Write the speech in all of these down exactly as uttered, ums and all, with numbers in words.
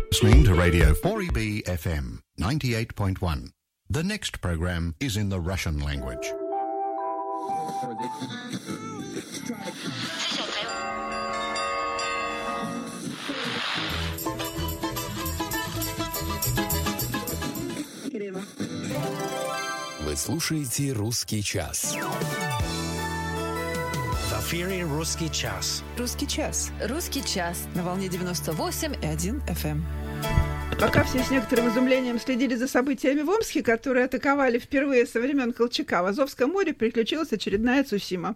Listening to Radio four E B эф эм ninety-eight point one. The next program is in the Russian language. Вы слушаете «Русский час». В эфире «Русский час». «Русский час». «Русский час». На волне девяносто восемь и один эф эм. Пока все с некоторым изумлением следили за событиями в Омске, которые атаковали впервые со времен Колчака, в Азовском море приключилась очередная Цусима.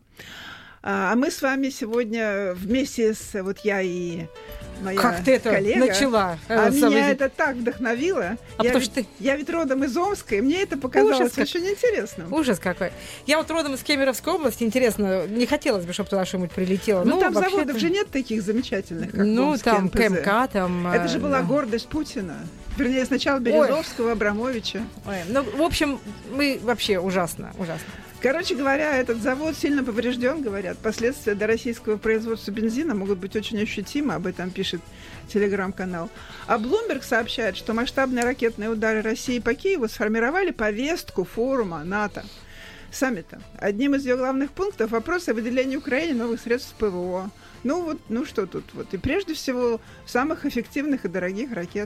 А мы с вами сегодня вместе с вот я и моя как ты это коллега. Начала? А э, меня это так вдохновило. А я, потому ведь, что ты... я ведь родом из Омска, и мне это показалось Ужас как... очень интересным. Ужас какой. Я вот родом из Кемеровской области. Интересно, не хотелось бы, чтобы туда что-нибудь прилетело. Ну, ну там вообще-то... заводов же нет таких замечательных, как Ну, Омский там эн пэ зэ. КМК, там... Это же была да. гордость Путина. Вернее, сначала Березовского, Ой. Абрамовича. Ой, ну, в общем, мы вообще ужасно, ужасно. Короче говоря, этот завод сильно поврежден, говорят. Последствия до российского производства бензина могут быть очень ощутимы, об этом пишет телеграм-канал. А Bloomberg сообщает, что масштабные ракетные удары России по Киеву сформировали повестку форума НАТО, саммита. Одним из ее главных пунктов вопрос о выделении Украине новых средств ПВО. Ну вот, ну что тут вот. И прежде всего самых эффективных и дорогих ракет.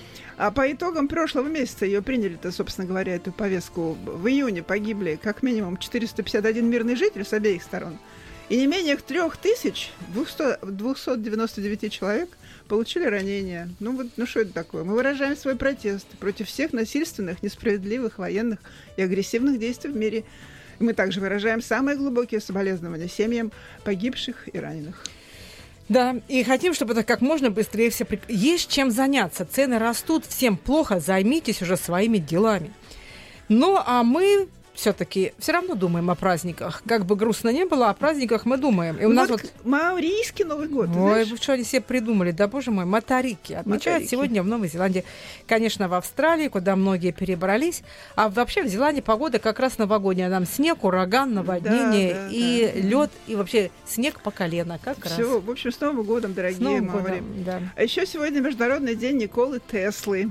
А по итогам прошлого месяца ее приняли-то, собственно говоря, эту повестку. В июне погибли как минимум четыреста пятьдесят один мирный житель с обеих сторон. И не менее три тысячи двести девяносто девять человек получили ранения. Ну вот, ну что это такое? Мы выражаем свой протест против всех насильственных, несправедливых, военных и агрессивных действий в мире. Мы также выражаем самые глубокие соболезнования семьям погибших и раненых. Да, и хотим, чтобы это как можно быстрее все... Есть чем заняться, цены растут, всем плохо, займитесь уже своими делами. Ну, а мы все-таки все равно думаем о праздниках. Как бы грустно не было, о праздниках мы думаем. И у ну нас вот, вот... Маорийский Новый год, Ой, знаешь? что они себе придумали, да, боже мой, матарики. Отмечают Матарики. Сегодня в Новой Зеландии. Конечно, в Австралии, куда многие перебрались. А вообще в Зеландии погода как раз новогодняя. Нам снег, ураган, наводнение, да, да, и да. лед, и вообще снег по колено. Как Все, раз. в общем, с Новым годом, дорогие С Новым маори. годом, да. А еще сегодня Международный день Николы Теслы.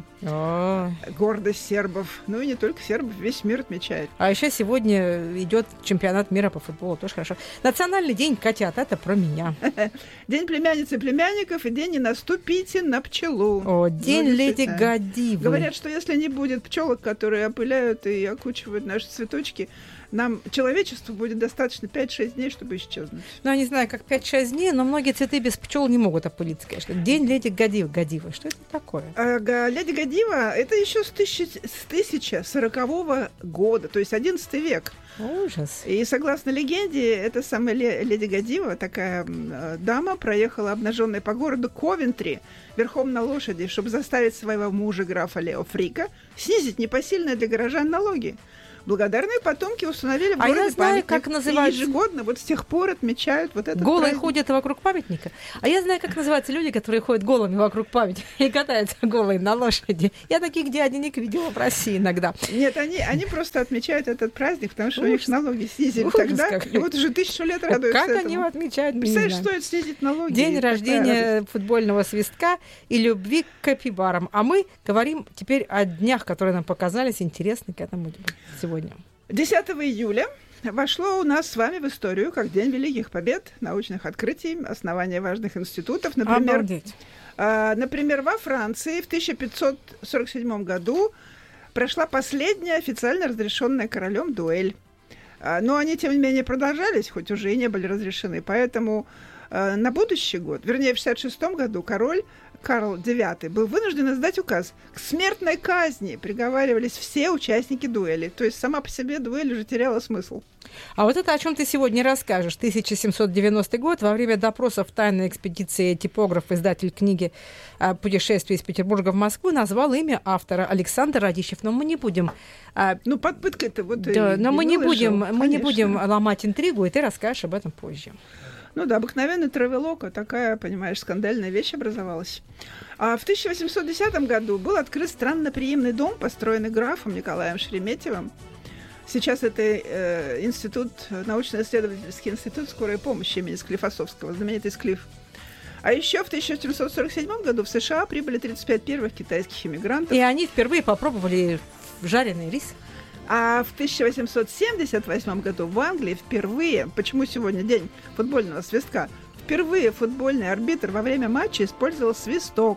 О. Гордость сербов. Ну и не только сербов, весь мир отмечает. А еще сегодня идет чемпионат мира по футболу, тоже хорошо. Национальный день котят, это про меня. День племянницы и племянников и день «Не наступите на пчелу». О, день ну, леди Гадивы. Говорят, что если не будет пчелок, которые опыляют и окучивают наши цветочки, нам человечеству будет достаточно пять-шесть дней, чтобы исчезнуть. Ну, я не знаю, как пять-шесть дней, но многие цветы без пчел не могут опылиться, конечно. День леди Гадивы. Гадивы. Что это такое? А, леди Гадива — это еще с, тысячи, с тысяча сорокового года, то есть одиннадцатый век. Ужас. И согласно легенде, эта самая леди Гадива, такая э, дама, проехала обнаженная по городу Ковентри верхом на лошади, чтобы заставить своего мужа, графа Лео Фрика, снизить непосильные для горожан налоги. Благодарные потомки установили в а городе я знаю, памятник, как называется... и ежегодно вот с тех пор отмечают вот этот Голые праздник. ходят вокруг памятника. А я знаю, как называются люди, которые ходят голыми вокруг памятника и катаются голые на лошади. Я таких дяденек видела в России иногда. Нет, они, они просто отмечают этот праздник, потому что Ужас. у них налоги снизили Ужас тогда. какой. И вот уже тысячу лет радуются Как этому. они его отмечают? Представляешь, стоит снизить налоги. День и рождения футбольного свистка и любви к капибарам. А мы говорим теперь о днях, которые нам показались интересны к этому сегодня. десятого июля вошло у нас с вами в историю как День великих побед, научных открытий, основания важных институтов. Например, э, например, во Франции в тысяча пятьсот сорок седьмом году прошла последняя официально разрешенная королем дуэль. Э, но они, тем не менее, продолжались, хоть уже и не были разрешены. Поэтому э, на будущий год, вернее, в шестьдесят шестом году король Карл девятый был вынужден издать указ. К смертной казни приговаривались все участники дуэли. То есть сама по себе дуэль уже теряла смысл. А вот это о чем ты сегодня расскажешь. тысяча семьсот девяностый год. Во время допросов тайной экспедиции типограф, издатель книги «Путешествие из Петербурга в Москву» назвал имя автора Александр Радищев. Но мы не будем... Ну, под пыткой-то вот... Да, но мы не, будем, мы не будем конечно. ломать интригу, и ты расскажешь об этом позже. Ну да, обыкновенный травелок, а такая, понимаешь, скандальная вещь образовалась. А в тысяча восемьсот десятом году был открыт странноприимный дом, построенный графом Николаем Шереметьевым. Сейчас это э, институт, научно-исследовательский институт скорой помощи имени Склифосовского, знаменитый Склиф. А еще в тысяча семьсот сорок седьмом году в США прибыли тридцать пять первых китайских иммигрантов. И они впервые попробовали жареный рис. А в тысяча восемьсот семьдесят восьмом году в Англии впервые, почему сегодня день футбольного свистка, впервые футбольный арбитр во время матча использовал свисток.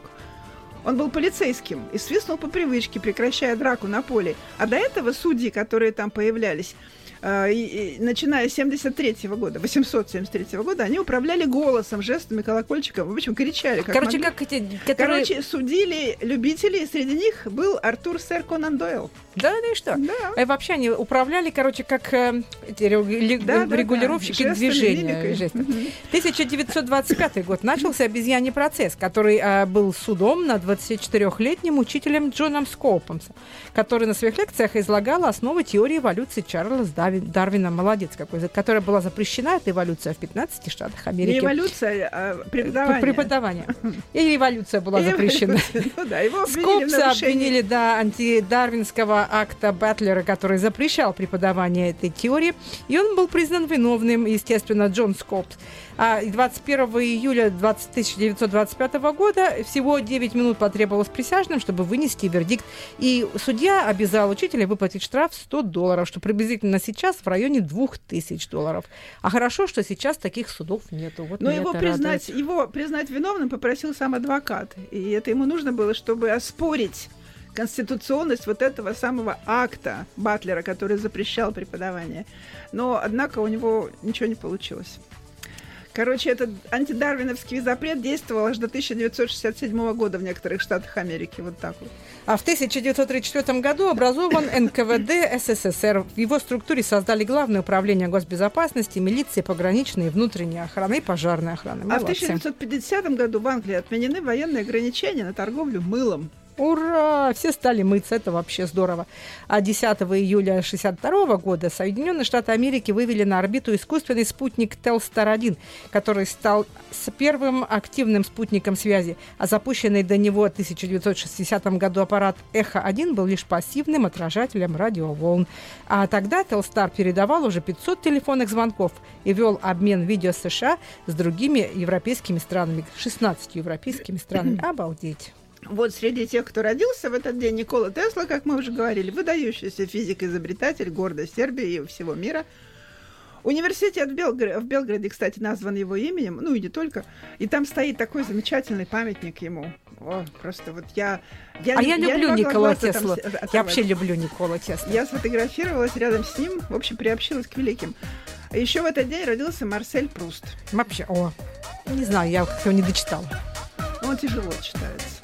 Он был полицейским и свистнул по привычке, прекращая драку на поле. А до этого судьи, которые там появлялись, э, и, и, начиная с семьдесят третьего года, восемьсот семьдесят третьего года, они управляли голосом, жестами, колокольчиком, в общем, кричали. Как Короче, могли. как эти... Которые... Короче, судили любителей, и среди них был Артур Сэр Конан Дойл. Да, да и что? Да. И вообще они управляли, короче, как э, эти регу- Да, да, регулировщики да. Жестами, движения. мимикой. Жестами. тысяча девятьсот двадцать пятый год начался обезьяний процесс, который э, был судом над двадцатичетырёхлетним учителем Джоном Скоупомсом, который на своих лекциях излагал основы теории эволюции Чарльза Дарвин, Дарвина. Молодец какой, которая была запрещена, эта эволюция, в пятнадцати штатах Америки. Не эволюция, а преподавание. Преподавание. И эволюция была И запрещена. Ну да, его обвинили в Скопса нарушении. обвинили, да, антидарвинского акта Батлера, который запрещал преподавание этой теории, и он был признан виновным, естественно, Джон Скопс. А двадцать первого июля тысяча девятьсот двадцать пятого года всего девять минут потребовалось присяжным, чтобы вынести вердикт, и судья обязал учителя выплатить штраф сто долларов, что приблизительно сейчас в районе двух тысяч долларов. А хорошо, что сейчас таких судов нету. Вот Но меня его это признать, радует. его признать виновным попросил сам адвокат. И это ему нужно было, чтобы оспорить конституционность вот этого самого акта Батлера, который запрещал преподавание. Но, однако, у него ничего не получилось. Короче, этот антидарвиновский запрет действовал аж до тысяча девятьсот шестьдесят седьмого года в некоторых штатах Америки. Вот так вот. А в тысяча девятьсот тридцать четвёртом году образован эн ка вэ дэ эс эс эс эр. В его структуре создали Главное управление госбезопасности, милиции, пограничной и внутренней охраны и пожарной охраны. А в Молодцы. тысяча девятьсот пятидесятом году в Англии отменены военные ограничения на торговлю мылом. Ура! Все стали мыться, это вообще здорово. А десятого июля шестьдесят второго года Соединенные Штаты Америки вывели на орбиту искусственный спутник Телстар один, который стал с первым активным спутником связи, а запущенный до него в тысяча девятьсот шестидесятом году аппарат Эхо один был лишь пассивным отражателем радиоволн. А тогда Телстар передавал уже пятьсот телефонных звонков и вел обмен видео с США с другими европейскими странами, шестнадцатью европейскими странами. Обалдеть! Вот среди тех, кто родился в этот день, Никола Тесла, как мы уже говорили, выдающийся физик-изобретатель, гордость Сербии и всего мира. Университет в, Белгр... в Белграде, кстати, назван его именем, ну и не только. И там стоит такой замечательный памятник ему. О, просто вот я... я а не, я люблю я Никола Теслу. Теслу. Я вообще люблю Никола Теслу. Я сфотографировалась рядом с ним, в общем, приобщилась к великим. А еще в этот день родился Марсель Пруст. Вообще, о, не знаю, я как-то его не дочитала. Он тяжело читается.